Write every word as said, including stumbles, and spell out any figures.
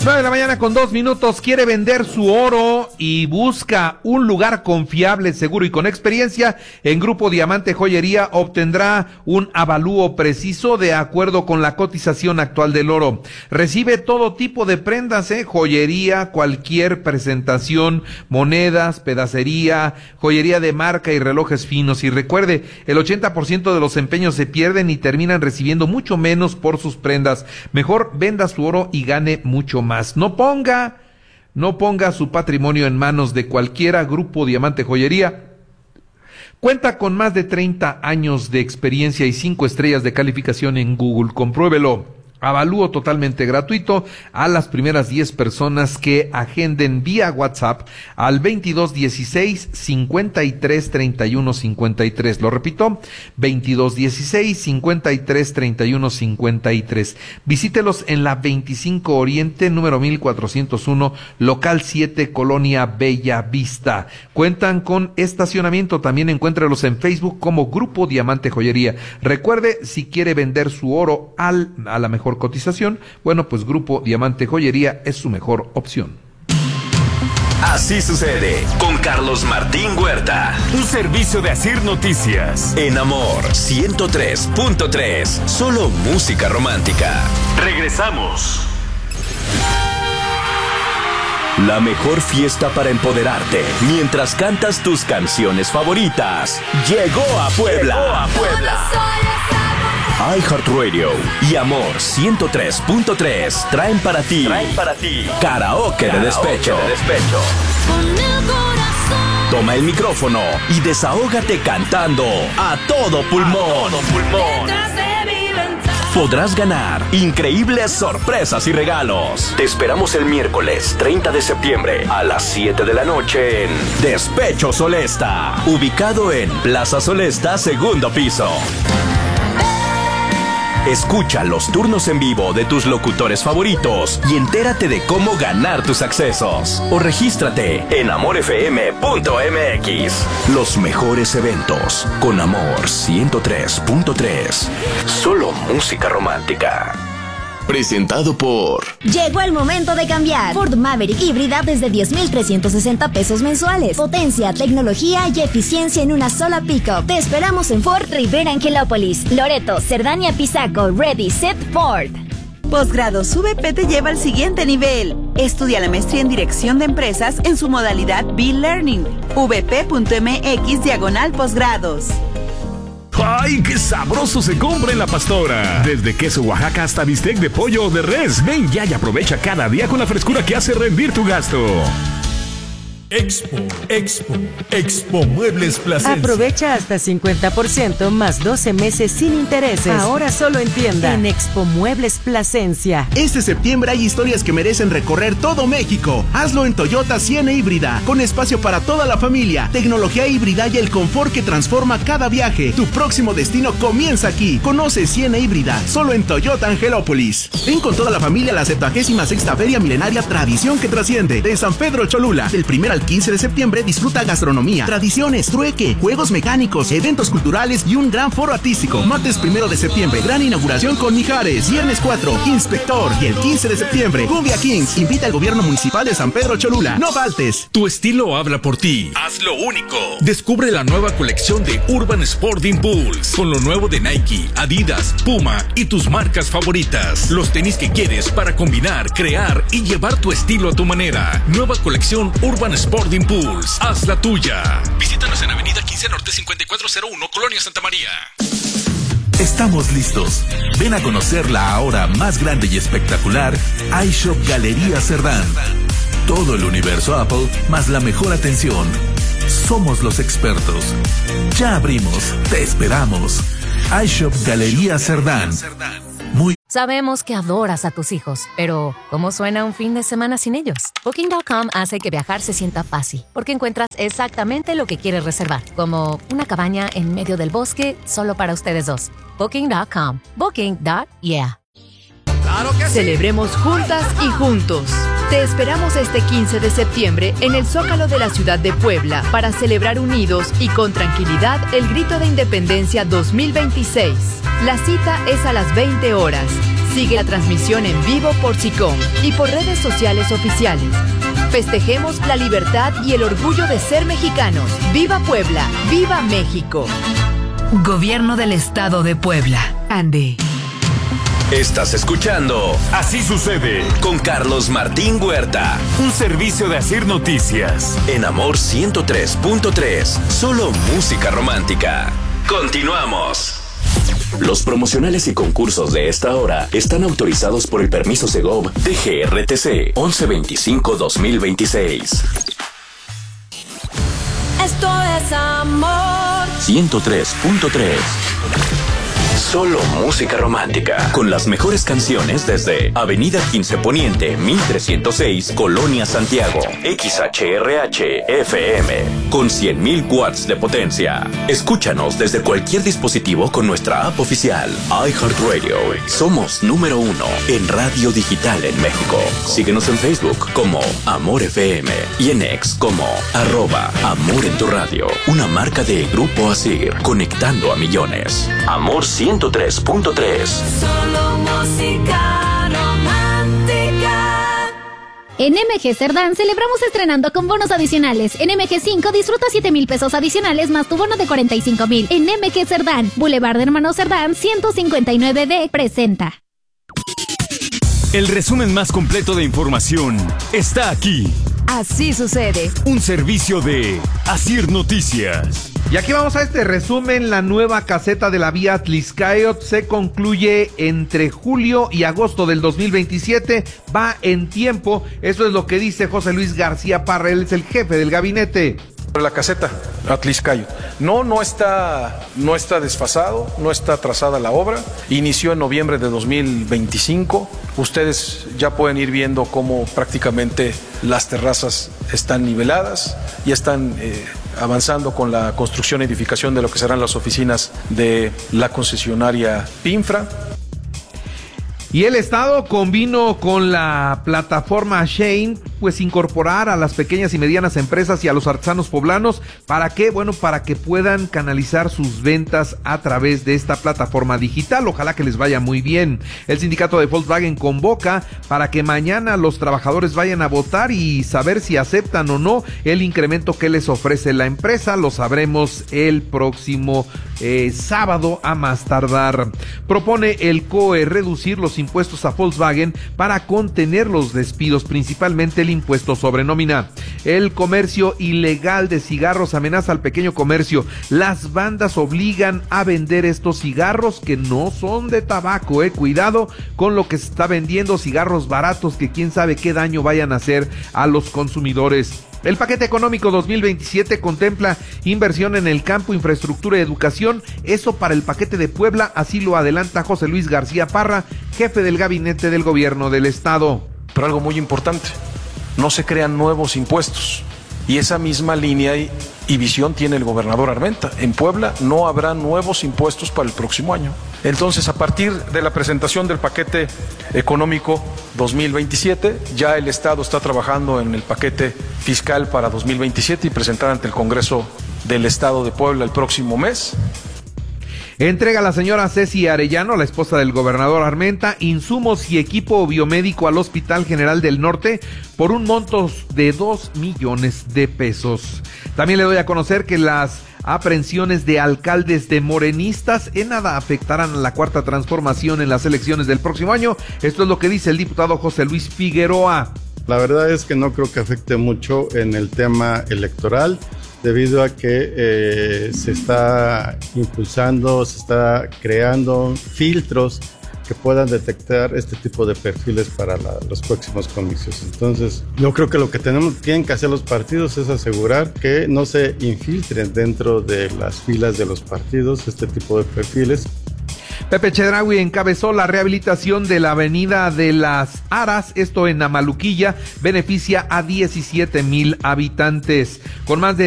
nueve de la mañana con dos minutos. Quiere vender su oro y busca un lugar confiable, seguro y con experiencia. En Grupo Diamante Joyería obtendrá un avalúo preciso de acuerdo con la cotización actual del oro. Recibe todo tipo de prendas, ¿eh? Joyería, cualquier presentación, monedas, pedacería, joyería de marca y relojes finos. Y recuerde, el ochenta por ciento de los empeños se pierden y terminan recibiendo mucho menos por sus prendas. Mejor venda su oro y gane mucho más. No ponga, no ponga su patrimonio en manos de cualquiera. Grupo Diamante Joyería cuenta con más de treinta años de experiencia y cinco estrellas de calificación en Google. Compruébelo. Avalúo totalmente gratuito a las primeras diez personas que agenden vía WhatsApp al veintidós dieciséis cincuenta y tres treinta y uno cincuenta y tres. Lo repito, veintidós dieciséis cincuenta y tres treinta y uno cincuenta y tres. Visítelos en la veinticinco Oriente, número mil cuatrocientos uno, local siete, Colonia Bella Vista. Cuentan con estacionamiento. También encuéntrelos en Facebook como Grupo Diamante Joyería. Recuerde, si quiere vender su oro al, a la mejor cotización, bueno, pues Grupo Diamante Joyería es su mejor opción. Así sucede con Carlos Martín Huerta. Un servicio de Asir Noticias. En Amor ciento tres punto tres. Solo música romántica. Regresamos. La mejor fiesta para empoderarte mientras cantas tus canciones favoritas. Llegó a Puebla. Llegó a Puebla. iHeartRadio y Amor ciento tres punto tres traen para ti, traen para ti karaoke, karaoke de despecho. de despecho. Toma el micrófono y desahógate cantando a todo pulmón. A todo pulmón. Podrás ganar increíbles sorpresas y regalos. Te esperamos el miércoles treinta de septiembre a las siete de la noche en Despecho Solesta, ubicado en Plaza Solesta, segundo piso. Escucha los turnos en vivo de tus locutores favoritos y entérate de cómo ganar tus accesos. O regístrate en amor f m punto m x. Los mejores eventos con Amor ciento tres punto tres. Solo música romántica. Presentado por... Llegó el momento de cambiar. Ford Maverick híbrida desde diez mil trescientos sesenta pesos mensuales. Potencia, tecnología y eficiencia en una sola pickup. Te esperamos en Ford Rivera Angelópolis, Loreto, Cerdania Pisaco, Ready, Set, Ford. Posgrados V P te lleva al siguiente nivel. Estudia la maestría en Dirección de Empresas en su modalidad B-Learning. v p punto m x diagonal posgrados. ¡Ay, qué sabroso se compra en La Pastora! Desde queso Oaxaca hasta bistec de pollo o de res. Ven ya y aprovecha cada día con la frescura que hace rendir tu gasto. Expo, Expo, Expo Muebles Plasencia. Aprovecha hasta cincuenta por ciento más doce meses sin intereses. Ahora solo en tienda. En Expo Muebles Plasencia. Este septiembre hay historias que merecen recorrer todo México. Hazlo en Toyota Siena híbrida, con espacio para toda la familia, tecnología híbrida y el confort que transforma cada viaje. Tu próximo destino comienza aquí. Conoce Siena híbrida, solo en Toyota Angelópolis. Ven con toda la familia a la septuagésima sexta Feria Milenaria Tradición que Trasciende de San Pedro Cholula. Del primero al quince de septiembre disfruta gastronomía, tradiciones, trueque, juegos mecánicos, eventos culturales y un gran foro artístico. Martes primero de septiembre, gran inauguración con Mijares. Viernes cuatro, Inspector. Y el quince de septiembre, Cumbia Kings. Invita al gobierno municipal de San Pedro Cholula. No faltes. Tu estilo habla por ti. Hazlo único. Descubre la nueva colección de Urban Sport Impulse con lo nuevo de Nike, Adidas, Puma y tus marcas favoritas. Los tenis que quieres para combinar, crear y llevar tu estilo a tu manera. Nueva colección Urban Sport Sport Impulse, haz la tuya. Visítanos en Avenida quince Norte cincuenta y cuatro cero uno, Colonia Santa María. Estamos listos. Ven a conocer la ahora más grande y espectacular iShop Galería Cerdán. Todo el universo Apple más la mejor atención. Somos los expertos. Ya abrimos. Te esperamos. iShop Galería Cerdán. Muy Sabemos que adoras a tus hijos, pero ¿cómo suena un fin de semana sin ellos? Booking punto com hace que viajar se sienta fácil, porque encuentras exactamente lo que quieres reservar, como una cabaña en medio del bosque solo para ustedes dos. Booking punto com. Booking. Yeah. ¡Claro que sí! Celebremos juntas y juntos. Te esperamos este quince de septiembre en el Zócalo de la ciudad de Puebla para celebrar unidos y con tranquilidad el Grito de Independencia dos mil veintiséis. La cita es a las veinte horas. Sigue la transmisión en vivo por SICOM y por redes sociales oficiales. Festejemos la libertad y el orgullo de ser mexicanos. ¡Viva Puebla! ¡Viva México! Gobierno del Estado de Puebla. Ande. Estás escuchando Así sucede con Carlos Martín Huerta. Un servicio de Asir Noticias. En Amor ciento tres punto tres. Solo música romántica. Continuamos. Los promocionales y concursos de esta hora están autorizados por el permiso Segov de G R T C once veinticinco dos mil veintiséis. Esto es Amor ciento tres punto tres. Solo música romántica, con las mejores canciones desde Avenida quince Poniente, mil trescientos seis, Colonia Santiago, X H R H F M, con cien mil watts de potencia. Escúchanos desde cualquier dispositivo con nuestra app oficial, iHeartRadio. Somos número uno en radio digital en México. Síguenos en Facebook como Amor F M y en X como arroba Amor en tu radio. Una marca de Grupo Asir, conectando a millones. Amor ciento tres punto tres. Solo música romántica. En M G Cerdán celebramos estrenando con bonos adicionales. En M G cinco disfruta siete mil pesos adicionales más tu bono de cuarenta y cinco mil. En M G Cerdán, Boulevard de Hermano Cerdán, ciento cincuenta y nueve B, presenta. El resumen más completo de información está aquí. Así sucede. Un servicio de Asir Noticias. Y aquí vamos a este resumen. La nueva caseta de la vía Atlixcáyotl se concluye entre julio y agosto del dos mil veintisiete. Va en tiempo. Eso es lo que dice José Luis García Parra. Él es el jefe del gabinete. La caseta Atlixcáyotl. No, no está, no está desfasado, no está atrasada la obra. Inició en noviembre de dos mil veinticinco. Ustedes ya pueden ir viendo cómo prácticamente las terrazas están niveladas, ya están eh, avanzando con la construcción y edificación de lo que serán las oficinas de la concesionaria PINFRA. Y el Estado convino con la plataforma Shein, pues incorporar a las pequeñas y medianas empresas y a los artesanos poblanos. ¿Para qué? Bueno, para que puedan canalizar sus ventas a través de esta plataforma digital. Ojalá que les vaya muy bien. El sindicato de Volkswagen convoca para que mañana los trabajadores vayan a votar y saber si aceptan o no el incremento que les ofrece la empresa. Lo sabremos el próximo eh, sábado a más tardar. Propone el C O E reducir los impuestos a Volkswagen para contener los despidos, principalmente el impuesto sobre nómina. El comercio ilegal de cigarros amenaza al pequeño comercio. Las bandas obligan a vender estos cigarros que no son de tabaco, eh. Cuidado con lo que se está vendiendo, cigarros baratos que quién sabe qué daño vayan a hacer a los consumidores. El paquete económico dos mil veintisiete contempla inversión en el campo, infraestructura y educación. Eso para el paquete de Puebla, así lo adelanta José Luis García Parra, jefe del gabinete del gobierno del estado. Pero algo muy importante, no se crean nuevos impuestos. Y esa misma línea y, y visión tiene el gobernador Armenta. En Puebla no habrá nuevos impuestos para el próximo año. Entonces, a partir de la presentación del paquete económico dos mil veintisiete, ya el Estado está trabajando en el paquete fiscal para dos mil veintisiete y presentar ante el Congreso del Estado de Puebla el próximo mes. Entrega la señora Ceci Arellano, la esposa del gobernador Armenta, insumos y equipo biomédico al Hospital General del Norte por un monto de dos millones de pesos. También le doy a conocer que las aprehensiones de alcaldes de morenistas en nada afectarán a la cuarta transformación en las elecciones del próximo año. Esto es lo que dice el diputado José Luis Figueroa. La verdad es que no creo que afecte mucho en el tema electoral, debido a que eh, se está impulsando, se está creando filtros que puedan detectar este tipo de perfiles para la, los próximos comicios. Entonces, yo creo que lo que tenemos, tienen que hacer los partidos es asegurar que no se infiltren dentro de las filas de los partidos este tipo de perfiles. Pepe Chedraui encabezó la rehabilitación de la avenida de las Aras, esto en Amaluquilla, beneficia a diecisiete mil habitantes. Con más de